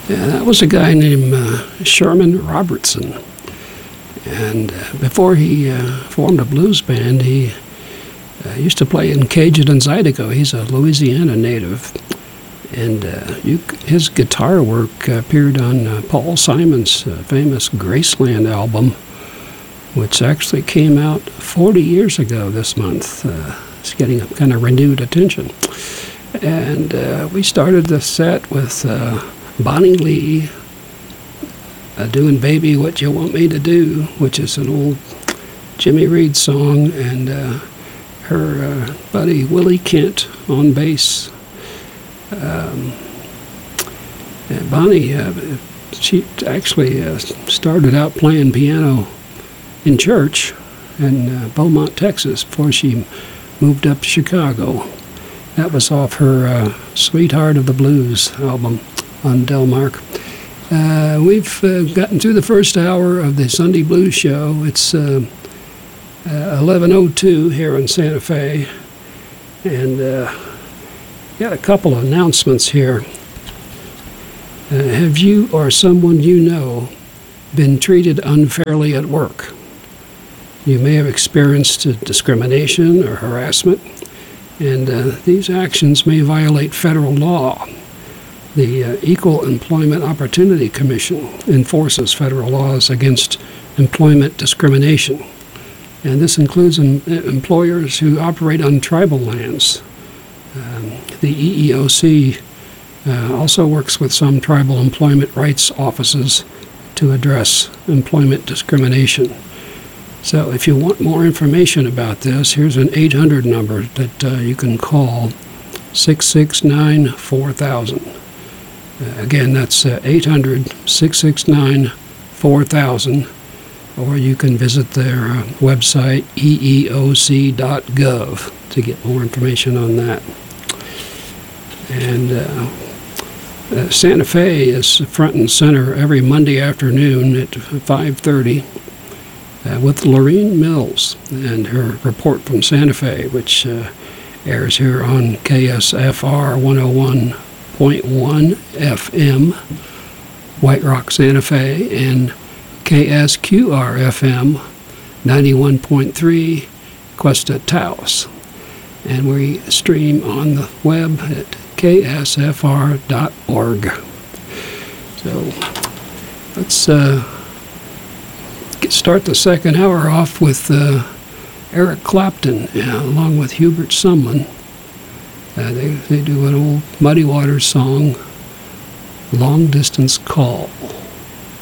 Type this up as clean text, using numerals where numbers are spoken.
Yeah, that was a guy named Sherman Robertson. And before he formed a blues band, he used to play in Cajun and Zydeco. He's a Louisiana native. And his guitar work appeared on Paul Simon's famous Graceland album, which actually came out 40 years ago this month. It's getting kind of renewed attention. And we started the set with Bonnie Lee doing Baby What You Want Me to Do, which is an old Jimmy Reed song, and her buddy Willie Kent on bass. Bonnie, she actually started out playing piano in church in Beaumont, Texas, before she moved up to Chicago. That was off her Sweetheart of the Blues album on Delmark. We've gotten through the first hour of the Sunday Blues Show. It's 11:02 here in Santa Fe, and got a couple of announcements here. Have you or someone you know been treated unfairly at work? You may have experienced discrimination or harassment, and these actions may violate federal law. The Equal Employment Opportunity Commission enforces federal laws against employment discrimination, and this includes employers who operate on tribal lands. The EEOC also works with some tribal employment rights offices to address employment discrimination. So if you want more information about this, here's an 800 number that you can call, 669-4000. Again, that's 800-669-4000, or you can visit their website, eeoc.gov, to get more information on that. And Santa Fe is front and center every Monday afternoon at 5:30 with Lorene Mills and her report from Santa Fe, which airs here on KSFR 101.1 FM, White Rock, Santa Fe, and KSQR FM 91.3, Cuesta, Taos. And we stream on the web at ksfr.org. So let's start the second hour off with Eric Clapton, along with Hubert Sumlin. They do an old Muddy Waters song, Long Distance Call.